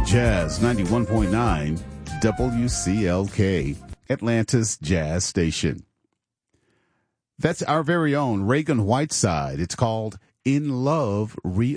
Jazz 91.9 WCLK, Atlanta's Jazz Station. That's our very own Reagan Whiteside. It's called In Love